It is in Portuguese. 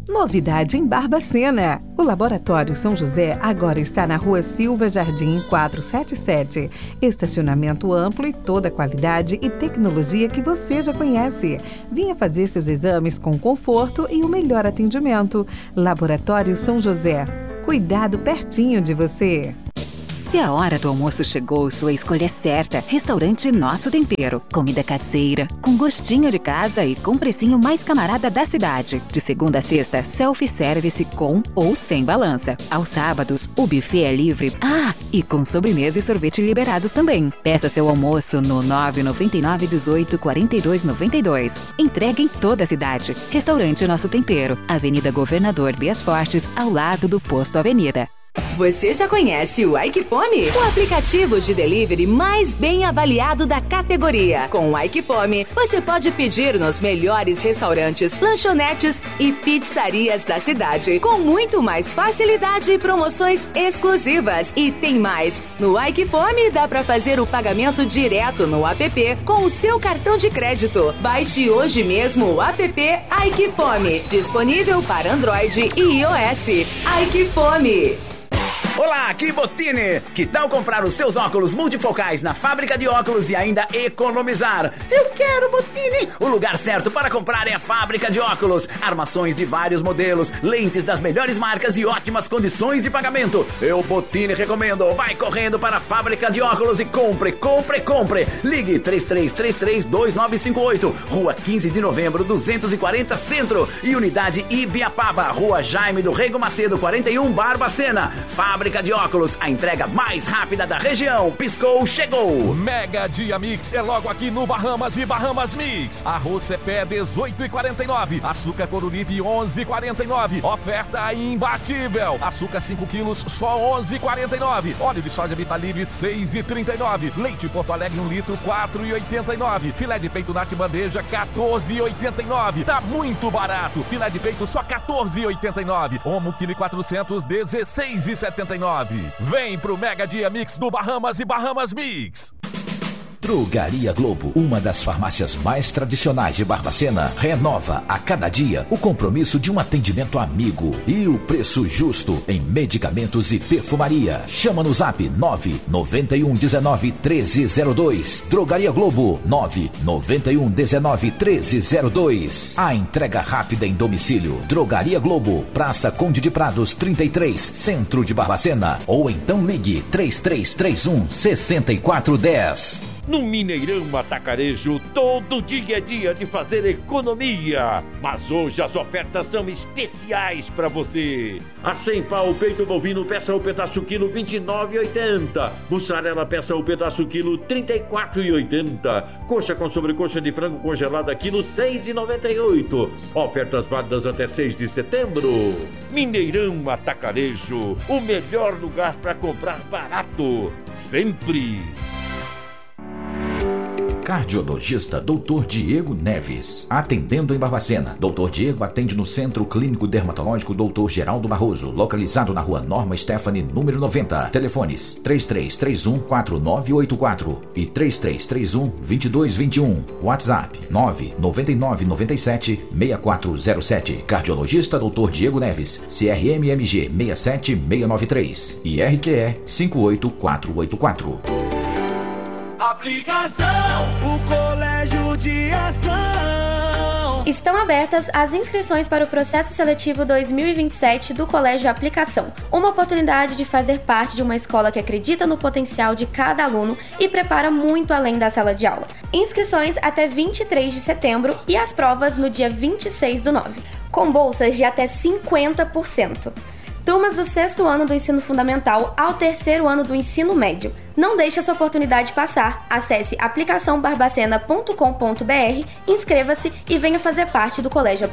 Novidade em Barbacena. O Laboratório São José agora está na Rua Silva Jardim 477. Estacionamento amplo e toda a qualidade e tecnologia que você já conhece. Venha fazer seus exames com conforto e o melhor atendimento. Laboratório São José. Cuidado pertinho de você. Se a hora do almoço chegou, sua escolha é certa. Restaurante Nosso Tempero. Comida caseira, com gostinho de casa e com precinho mais camarada da cidade. De segunda a sexta, self-service com ou sem balança. Aos sábados, o buffet é livre. E com sobremesa e sorvete liberados também. Peça seu almoço no 999 18 42 92. Entrega em toda a cidade. Restaurante Nosso Tempero. Avenida Governador Bias Fortes, ao lado do Posto Avenida. Você já conhece o Aikipome? O aplicativo de delivery mais bem avaliado da categoria. Com o Aikipome, você pode pedir nos melhores restaurantes, lanchonetes e pizzarias da cidade, com muito mais facilidade e promoções exclusivas. E tem mais! No Aikipome dá para fazer o pagamento direto no app com o seu cartão de crédito. Baixe hoje mesmo o app Aikipome, disponível para Android e iOS. Aikipome. Olá, aqui Bottini! Que tal comprar os seus óculos multifocais na fábrica de óculos e ainda economizar? Eu quero Bottini! O lugar certo para comprar é a fábrica de óculos. Armações de vários modelos, lentes das melhores marcas e ótimas condições de pagamento. Eu, Bottini, recomendo. Vai correndo para a fábrica de óculos e compre, compre, compre! Ligue 3333-2958, Rua 15 de Novembro, 240 Centro e Unidade Ibiapaba, Rua Jaime do Rego Macedo, 41, Barbacena. Fábrica de óculos, a entrega mais rápida da região. Piscou, chegou. Mega Dia Mix é logo aqui no Bahamas e Bahamas Mix. Arroz cepé 18,49. Açúcar Coruripe 11,49. Oferta imbatível. Açúcar 5 quilos só 11,49. Óleo de soja Vitalive 6,39. Leite Porto Alegre 1 litro 4,89. Filé de peito Nati Bandeja 14,89. Tá muito barato. Filé de peito só 14,89. Omo quilo 400 16,79. Vem pro Mega Dia Mix do Bahamas e Bahamas Mix. Drogaria Globo, uma das farmácias mais tradicionais de Barbacena, renova a cada dia o compromisso de um atendimento amigo e o preço justo em medicamentos e perfumaria. Chama no zap 991191302. Drogaria Globo 991191302. A entrega rápida em domicílio. Drogaria Globo, Praça Conde de Prados 33, Centro de Barbacena. Ou então ligue 3331-6410. No Mineirão Atacarejo, todo dia é dia de fazer economia. Mas hoje as ofertas são especiais para você. A 100 pau, peito bovino, peça o pedaço quilo, R$ 29,80. Mussarela, peça o pedaço quilo, R$ 34,80. Coxa com sobrecoxa de frango congelada, quilo, R$ 6,98. Ofertas válidas até 6 de setembro. Mineirão Atacarejo, o melhor lugar para comprar barato. Sempre. Cardiologista Dr. Diego Neves, atendendo em Barbacena. Dr. Diego atende no Centro Clínico Dermatológico Dr. Geraldo Barroso, localizado na Rua Norma Stephanie, número 90. Telefones 3331-4984 e 3331-2221. WhatsApp 99997-6407. Cardiologista Dr. Diego Neves, CRMMG 67693 e RQE 58484. Aplicação, o Colégio de Ação. Estão abertas as inscrições para o processo seletivo 2027 do Colégio Aplicação. Uma oportunidade de fazer parte de uma escola que acredita no potencial de cada aluno e prepara muito além da sala de aula. Inscrições até 23 de setembro e as provas no dia 26/9, com bolsas de até 50%. Turmas do 6º ano do ensino fundamental ao 3º ano do ensino médio. Não deixe essa oportunidade passar. Acesse aplicaçãobarbacena.com.br, inscreva-se e venha fazer parte do Colégio Aplicação.